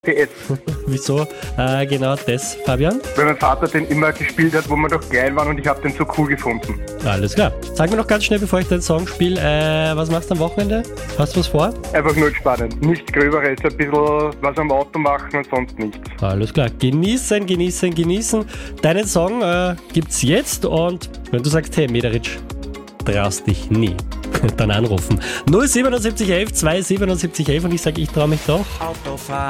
PS. Wieso genau das, Fabian? Weil mein Vater den immer gespielt hat, wo wir noch klein waren und ich habe den so cool gefunden. Alles klar. Sag mir noch ganz schnell, bevor ich den Song spiele, was machst du am Wochenende? Hast du was vor? Einfach nur spannend. Nichts Gröberes, ein bisschen was am Auto machen und sonst nichts. Alles klar. Genießen, genießen, genießen. Deinen Song gibt's jetzt und wenn du sagst, hey Mederitsch, traust dich nie, dann anrufen. 07711 27711 und ich sage, ich traue mich doch. Autofahren.